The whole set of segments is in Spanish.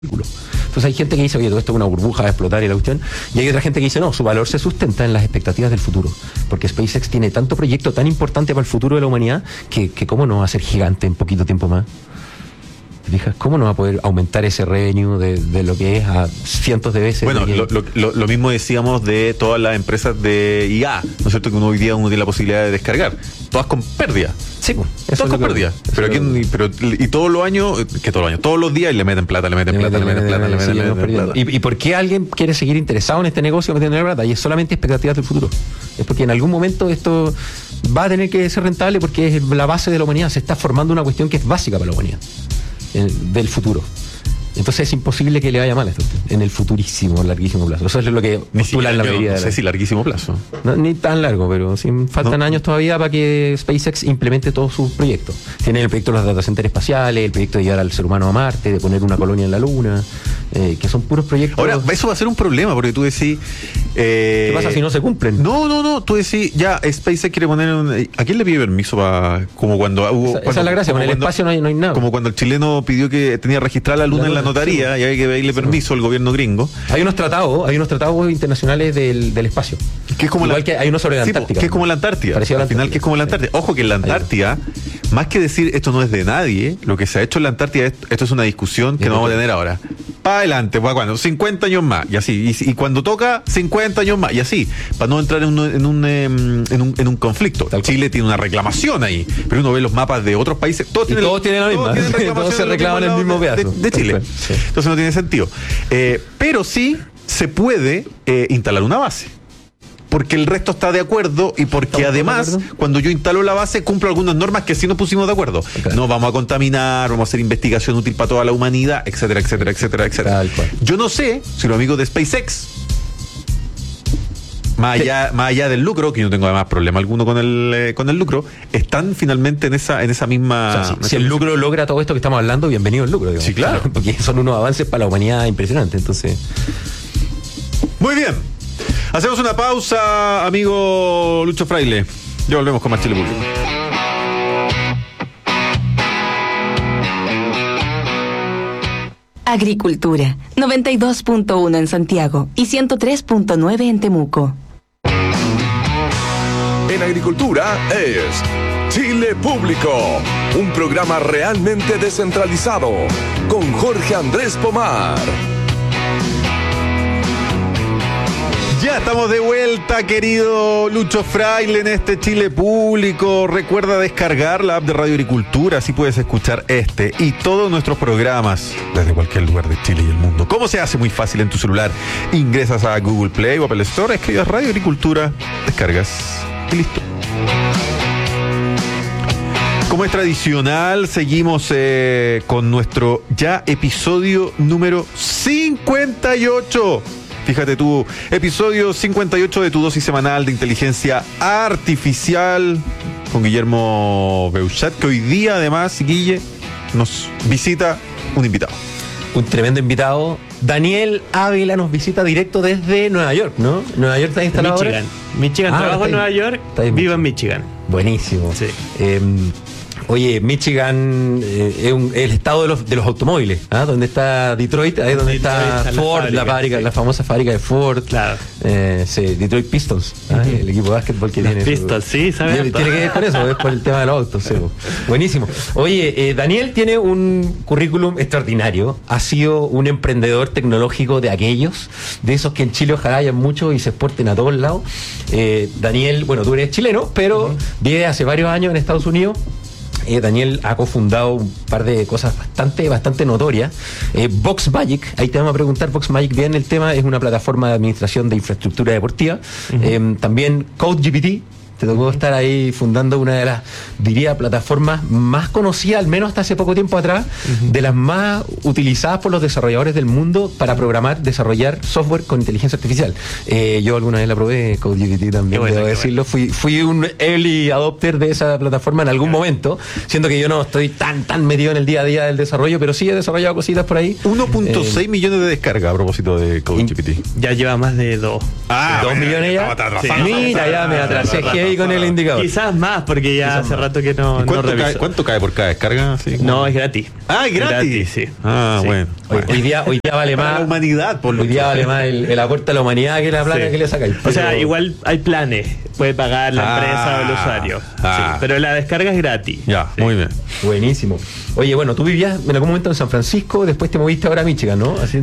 Entonces hay gente que dice, oye, todo esto es una burbuja, va a explotar y la cuestión, y hay otra gente que dice, no, su valor se sustenta en las expectativas del futuro, porque SpaceX tiene tanto proyecto tan importante para el futuro de la humanidad que cómo no va a ser gigante en poquito tiempo más. ¿Te fijas? ¿Cómo no va a poder aumentar ese revenue de lo que es a cientos de veces? Bueno, lo mismo decíamos de todas las empresas de IA, ¿no es cierto? Que hoy día uno tiene la posibilidad de descargar, todas con pérdida. Sí, pues, todas con pérdida. Pero y todos los años, todos los días le meten plata. ¿Y por qué alguien quiere seguir interesado en este negocio metiendo plata? Y es solamente expectativas del futuro. Es porque en algún momento esto va a tener que ser rentable porque es la base de la humanidad. Se está formando una cuestión que es básica para la humanidad. Del futuro. Entonces es imposible que le vaya mal a esto en el futurísimo, larguísimo plazo. Eso es lo que postulan la mayoría. No sé si larguísimo plazo. No, ni tan largo, pero sí, faltan años todavía para que SpaceX implemente todos sus proyectos. Tienen el proyecto de los data centers espaciales, el proyecto de llevar al ser humano a Marte, de poner una colonia en la Luna, que son puros proyectos. Ahora, eso va a ser un problema, porque tú decís... ¿qué pasa si no se cumplen? No, tú decís, ya SpaceX quiere poner... ¿A quién le pide permiso para...? Como cuando hubo... Esa es la gracia, en el espacio no hay nada. Como cuando el chileno pidió que tenía registrada la Luna en la notaría, y había que pedirle permiso al gobierno gringo. Hay unos tratados internacionales del espacio. Que es como igual que hay uno sobre la Antártica. Que es como la Antártida. Al final, que es como la Antártida. Ojo que en la Antártida, más que decir esto no es de nadie, lo que se ha hecho en la Antártida, esto es una discusión que no vamos a tener ahora. Para adelante, ¿para cuándo? 50 años más, y así. Y cuando toca, 50 años más, y así. Para no entrar en un conflicto. Chile tiene una reclamación ahí, pero uno ve los mapas de otros países, todos tienen la misma. Todos se reclaman el mismo pedazo. De Chile. Sí. Entonces no tiene sentido. Pero sí se puede instalar una base. Porque el resto está de acuerdo y porque además, cuando yo instalo la base, cumplo algunas normas que sí nos pusimos de acuerdo. Okay. No vamos a contaminar, vamos a hacer investigación útil para toda la humanidad, etcétera. Yo no sé si los amigos de SpaceX, más allá del lucro, que yo no tengo además problema alguno con el lucro, están finalmente en esa misma... O sea, si el lucro logra todo esto que estamos hablando, bienvenido el lucro, digamos. Sí, claro. Porque son unos avances para la humanidad impresionantes, entonces... Muy bien. Hacemos una pausa, amigo Lucho Fraile. Ya volvemos con más Chile Público. Agricultura, 92.1 en Santiago y 103.9 en Temuco. En Agricultura es Chile Público, un programa realmente descentralizado, con Jorge Andrés Pomar. Ya estamos de vuelta, querido Lucho Fraile, en este Chile Público. Recuerda descargar la app de Radio Agricultura, así puedes escuchar este y todos nuestros programas desde cualquier lugar de Chile y el mundo. ¿Cómo se hace? Muy fácil en tu celular. Ingresas a Google Play o Apple Store, escribes Radio Agricultura, descargas y listo. Como es tradicional, seguimos con nuestro ya episodio número 58. Fíjate tú, episodio 58 de tu dosis semanal de inteligencia artificial con Guillermo Beuchat, que hoy día además, Guille, nos visita un invitado. Un tremendo invitado. Daniel Ávila nos visita directo desde Nueva York, ¿no? Nueva York está instalado Michigan. ahora. Michigan, trabajo en Nueva York, vivo en Michigan. Buenísimo. Sí. Oye, Michigan es el estado de los automóviles, ¿ah? Donde está Detroit, ahí es donde está Ford, la fábrica, sí. La famosa fábrica de Ford. Claro. Sí, Detroit Pistons, ¿ah? El equipo de básquetbol que tiene. Pistons, sí, ¿sabes? Tiene que ver con eso, es por el tema de los autos. Sí. Buenísimo. Oye, Daniel tiene un currículum extraordinario. Ha sido un emprendedor tecnológico de aquellos, de esos que en Chile ojalá hayan muchos y se exporten a todos lados. Daniel, bueno, tú eres chileno, pero vive hace varios años en Estados Unidos. Daniel ha cofundado un par de cosas bastante notorias. VoxMagic, ahí te vamos a preguntar. VoxMagic, bien, el tema es una plataforma de administración de infraestructura deportiva. También CodeGPT. Te tocó estar ahí fundando una de las, diría, plataformas más conocidas, al menos hasta hace poco tiempo atrás, de las más utilizadas por los desarrolladores del mundo para desarrollar software con inteligencia artificial. Yo alguna vez la probé, CodeGPT también, debo decirlo. Fui un early adopter de esa plataforma en algún momento, siendo que yo no estoy tan metido en el día a día del desarrollo, pero sí he desarrollado cositas por ahí. 1.6 millones de descargas a propósito de CodeGPT. Ya lleva más de 2. 2 millones ya. Sí. Mira, ya me atrasé. ahí con el indicador. Quizás más, porque ya hace rato que no reviso. ¿Cuánto cae por cada descarga? Sí, no, es gratis. Ah, es gratis. Sí. Ah, Sí. bueno. Hoy día vale Para más. la humanidad, por lo Hoy día vale más el aporte a la humanidad que la plata Sí. que le sacáis. O sea, Pero- igual hay planes. Puede pagar la empresa o el usuario. Sí, pero la descarga es gratis. Ya, Sí. muy bien. Buenísimo. Oye, bueno, tú vivías en algún momento en San Francisco, después te moviste ahora a Michigan, ¿no? Así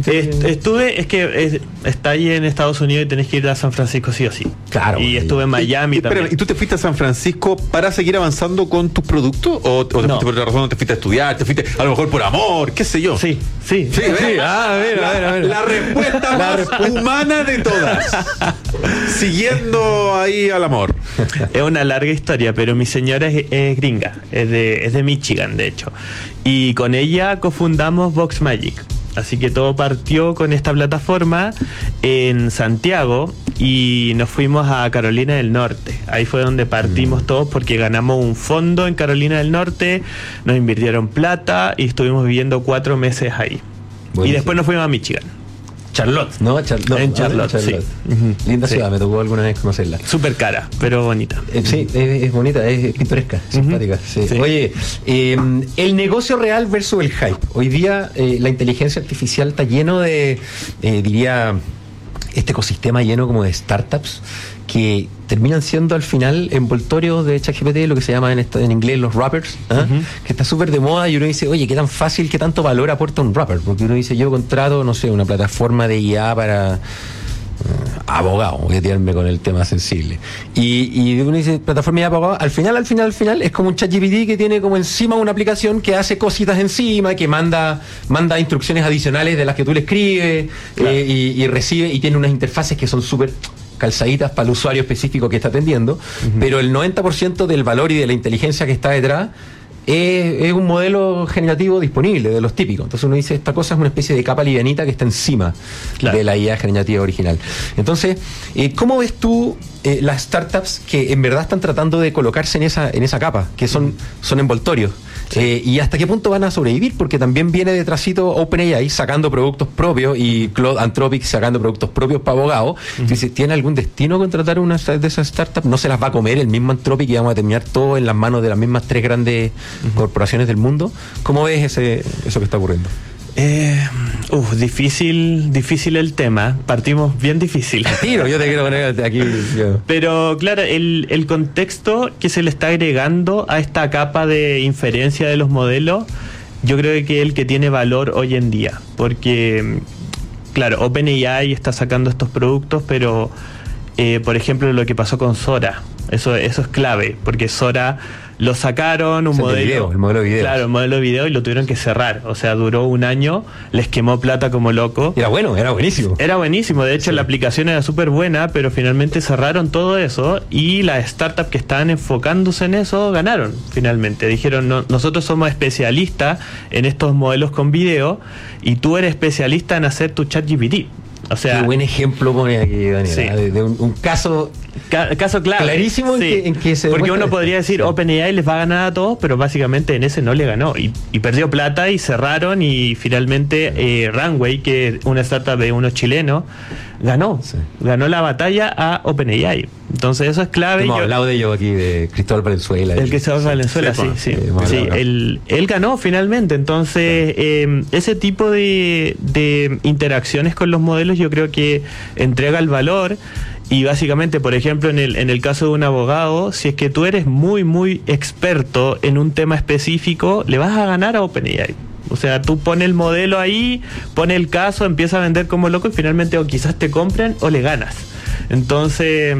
Está ahí en Estados Unidos y tenés que ir a San Francisco sí o sí. Claro, Y ahí. estuve en Miami Espérame, también. ¿y tú te fuiste a San Francisco para seguir avanzando con tus productos? ¿O te No. fuiste por otra razón? ¿No te fuiste a estudiar? ¿Te fuiste a lo mejor por amor? ¿Qué sé yo? Sí. Sí, ¿ves? Sí, a ver. La respuesta más humana de todas. Siguiendo ahí al amor. Es una larga historia, pero mi señora es gringa, es de Michigan, de hecho. Y con ella cofundamos Box Magic. Así que todo partió con esta plataforma en Santiago y nos fuimos a Carolina del Norte. Ahí fue donde partimos todos porque ganamos un fondo en Carolina del Norte, nos invirtieron plata y estuvimos viviendo 4 meses ahí. Buenísimo. Y después nos fuimos a Michigan. Charlotte, ¿no? En Charlotte, sí. Ujú. Linda Sí. ciudad, me tocó alguna vez conocerla. Súper cara, pero bonita. Sí, es bonita, es pintoresca, simpática. Sí. Sí. Oye, el negocio real versus el hype. Hoy día la inteligencia artificial está lleno de, diría, este ecosistema lleno como de startups que terminan siendo al final envoltorios de ChatGPT, lo que se llama en inglés los wrappers, ¿ah? Que está súper de moda y uno dice, oye, qué tan fácil, qué tanto valor aporta un wrapper, porque uno dice, yo contrato, no sé, una plataforma de IA para abogado, voy a tirarme con el tema sensible. Y uno dice, plataforma de abogado, al final es como un ChatGPT que tiene como encima una aplicación que hace cositas encima, que manda instrucciones adicionales de las que tú le escribes, Claro. y recibe, y tiene unas interfaces que son súper calzaditas para el usuario específico que está atendiendo, pero el 90% del valor y de la inteligencia que está detrás es un modelo generativo disponible, de los típicos. Entonces uno dice, esta cosa es una especie de capa livianita que está encima Claro. de la IA generativa original. Entonces, ¿cómo ves tú las startups que en verdad están tratando de colocarse en esa capa, que son envoltorios? ¿Y hasta qué punto van a sobrevivir? Porque también viene detrásito OpenAI sacando productos propios y Claude Anthropic sacando productos propios para abogados. Entonces, ¿tiene algún destino contratar una de esas startups? ¿No se las va a comer el mismo Anthropic y vamos a terminar todo en las manos de las mismas 3 grandes corporaciones del mundo? ¿Cómo ves eso que está ocurriendo? Difícil el tema. Partimos bien difícil. Tiro, yo te quiero poner aquí. Pero claro, el contexto que se le está agregando a esta capa de inferencia de los modelos, yo creo que es el que tiene valor hoy en día. Porque, claro, OpenAI está sacando estos productos, pero, por ejemplo, lo que pasó con Sora, eso es clave, porque Sora lo sacaron, El modelo de video. Claro, el modelo de video y lo tuvieron que cerrar. O sea, duró 1 año, les quemó plata como loco. Era buenísimo. Era buenísimo, de hecho la aplicación era súper buena, pero finalmente cerraron todo eso y las startups que estaban enfocándose en eso ganaron finalmente. Dijeron, no, nosotros somos especialistas en estos modelos con video y tú eres especialista en hacer tu ChatGPT. O sea, qué buen ejemplo pone aquí, Daniel, Sí. de un caso caso clave. clarísimo en que se Porque demuestra uno podría decir, sí. OpenAI les va a ganar a todos, pero básicamente en ese no le ganó. Y perdió plata y cerraron y finalmente Runway, que es una startup de unos chilenos, ganó. Sí. Ganó la batalla a OpenAI. Entonces eso es clave. Hemos hablado de ello aquí, de Cristóbal Valenzuela. El Cristóbal Valenzuela, sí. hemos hablado. Él ganó finalmente. Entonces, ese tipo de interacciones con los modelos yo creo que entrega el valor. Y básicamente, por ejemplo, en el caso de un abogado, si es que tú eres muy experto en un tema específico, le vas a ganar a OpenAI. O sea, tú pones el modelo ahí, pones el caso, empiezas a vender como loco y finalmente o quizás te compran o le ganas. Entonces,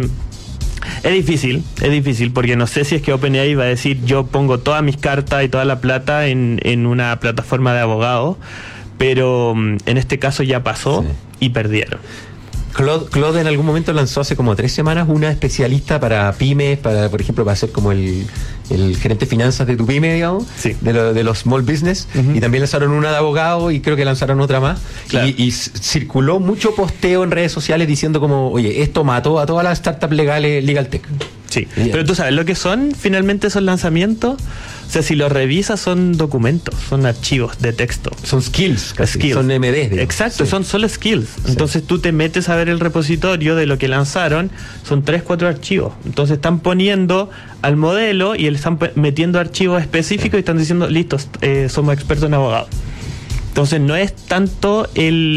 es difícil porque no sé si es que OpenAI va a decir yo pongo todas mis cartas y toda la plata en una plataforma de abogados, pero en este caso ya pasó y perdieron. Claude en algún momento lanzó hace como 3 semanas una especialista para pymes, por ejemplo, para ser como el gerente de finanzas de tu pyme, digamos, Sí. de los small business, y también lanzaron una de abogado y creo que lanzaron otra más. Claro. Y circuló mucho posteo en redes sociales diciendo como, oye, esto mató a todas las startups legales, legal tech. Sí, Bien. pero tú sabes lo que son finalmente esos lanzamientos. O sea, si los revisas son documentos, son archivos de texto. Son skills, casi, Skills. son MDs. digamos. Exacto, Sí. son solo skills. Entonces tú te metes a ver el repositorio de lo que lanzaron, son 3-4 archivos. Entonces están poniendo al modelo y le están metiendo archivos específicos y están diciendo, listo, somos expertos en abogados. Entonces no es tanto el